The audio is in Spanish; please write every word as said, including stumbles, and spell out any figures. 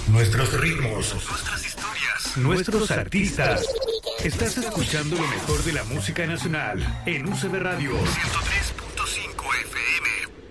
nuestros ritmos, nuestras historias, nuestros artistas. Estás escuchando lo mejor de la música nacional en U C B Radio ciento tres.